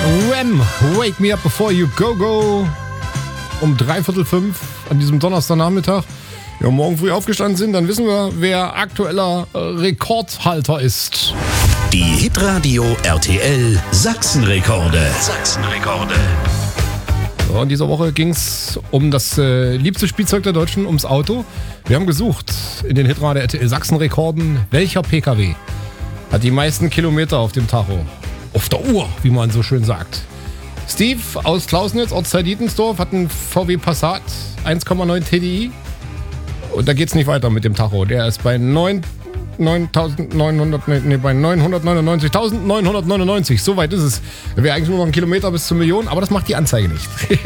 Wham! Wake me up before you go. Um 4:45 an diesem Donnerstagnachmittag. Ja, morgen früh aufgestanden sind, dann wissen wir, wer aktueller Rekordhalter ist. Die Hitradio RTL Sachsenrekorde. So, in dieser Woche ging es um das liebste Spielzeug der Deutschen, ums Auto. Wir haben gesucht in den Hitradio RTL Sachsenrekorden, welcher PKW hat die meisten Kilometer auf dem Tacho. Auf der Uhr, wie man so schön sagt. Steve aus Klausnitz, Ortsteil Dietensdorf, hat einen VW Passat 1,9 TDI. Und da geht's nicht weiter mit dem Tacho. Der ist bei 999.999. So weit ist es. Wäre eigentlich nur noch ein Kilometer bis zur Million, aber das macht die Anzeige nicht.